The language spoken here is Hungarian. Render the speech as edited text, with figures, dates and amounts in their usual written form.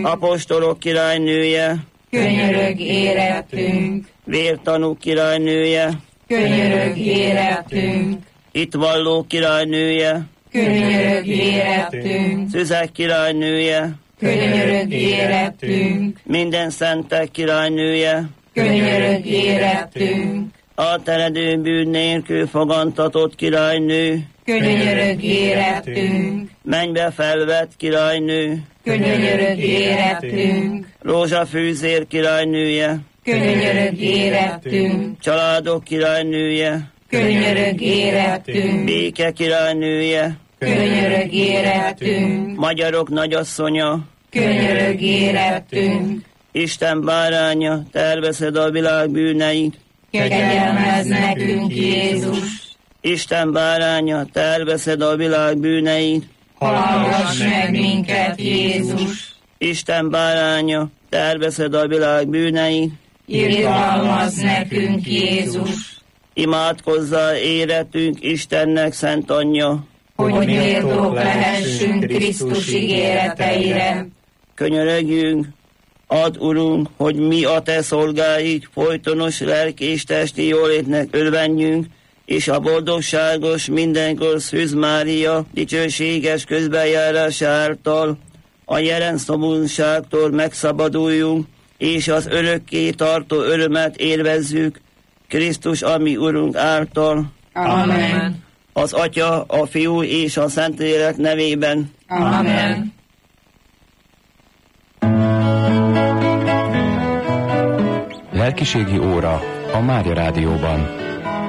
apostolok királynője, könyörög érettünk, vértanú királynője, könyörög érettünk, itt valló királynője, könyörög érettünk, szüzek királynője, könyörög érettünk, minden szentek királynője, könyörög érettünk, átteredő bűn nélkül fogantatott királynő, könyörög érettünk, mennybe felvett királynő, könyörög érettünk, rózsafűzér királynője, könyörög érettünk, családok királynője, könyörög érettünk, béke királynője, könyörög érettünk, magyarok nagyasszonya, könyörög érettünk, Isten báránya, terveszed a világ bűneit, kegyelmezz nekünk Jézus, Isten báránya, terveszed a világ bűneit, hallgass meg minket Jézus, Isten báránya, terveszed a világ bűneit, irgalmazz nekünk Jézus, imádkozzál éretünk Istennek szent anyja, hogy méltók lehessünk Krisztus ígéreteire. könyörögjünk, add Urunk, hogy mi a te szolgáid folytonos lelki és testi jólétnek örvenjünk, és a boldogságos mindenkor Szűz Mária dicsőséges közbenjárása által a jelen szomorúságtól megszabaduljunk, és az örökké tartó örömet élvezzük Krisztus, ami Urunk által. Amen. Az Atya, a Fiú és a Szentlélek nevében. Amen. Lelkiségi óra a Mária Rádióban.